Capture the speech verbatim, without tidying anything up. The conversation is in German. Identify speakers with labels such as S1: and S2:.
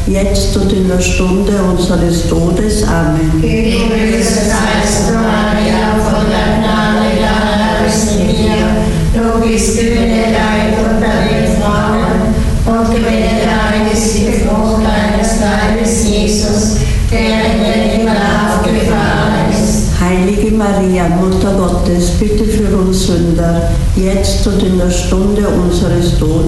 S1: jetzt und in der Stunde unseres Todes. Amen.
S2: Gegrüßet seist du, Maria, von der Gnade, der Herr ist mit dir. Du bist gebenedeit unter den Frauen, und gebenedeit ist die Frucht deines Leibes, Jesus, der in den Himmel aufgefahren ist.
S1: Heilige Maria, Mutter Gottes, bitte für uns Sünder, jetzt und in der Stunde unseres Todes.